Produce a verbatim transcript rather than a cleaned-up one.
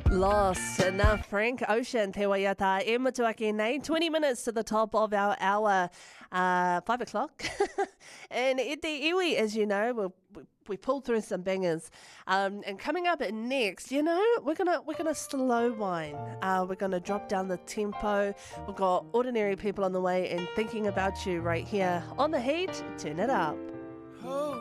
Lost. Now, Frank Ocean, te waiata e Motuaki nei. twenty minutes to the top of our hour, uh, five o'clock. And Ite Iwi, as you know, we'll, we we pulled through some bangers. Um, and coming up next, you know, we're gonna we're gonna slow wine. Uh, we're gonna drop down the tempo. We've got ordinary people on the way and thinking about you right here on the heat. Turn it up.